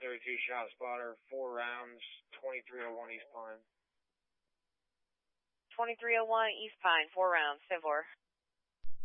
732 shot spotter, 4 rounds, 2301 East Pine. 2301 East Pine, 4 rounds, 10-4.